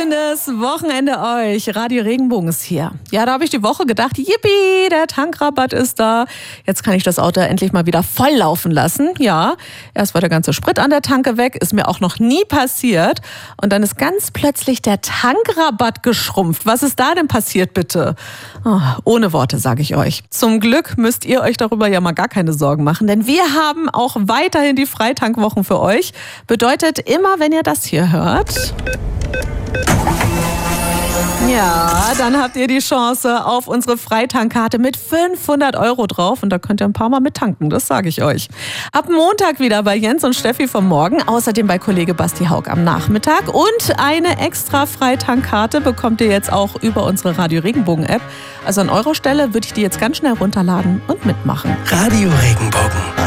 Schönes Wochenende euch. Radio Regenbogen ist hier. Ja, da habe ich die Woche gedacht, yippie, der Tankrabatt ist da. Jetzt kann ich das Auto endlich mal wieder voll laufen lassen. Ja, erst war der ganze Sprit an der Tanke weg, ist mir auch noch nie passiert. Und dann ist ganz plötzlich der Tankrabatt geschrumpft. Was ist da denn passiert, bitte? Oh, ohne Worte, sage ich euch. Zum Glück müsst ihr euch darüber ja mal gar keine Sorgen machen, denn wir haben auch weiterhin die Freitankwwochen für euch. Bedeutet, immer wenn ihr das hier hört, ja, dann habt ihr die Chance auf unsere Freitankkarte mit 500 € drauf. Und da könnt ihr ein paar Mal mit tanken, das sage ich euch. Ab Montag wieder bei Jens und Steffi vom Morgen. Außerdem bei Kollege Basti Haug am Nachmittag. Und eine extra Freitankkarte bekommt ihr jetzt auch über unsere Radio Regenbogen App. Also an eurer Stelle würde ich die jetzt ganz schnell runterladen und mitmachen. Radio Regenbogen.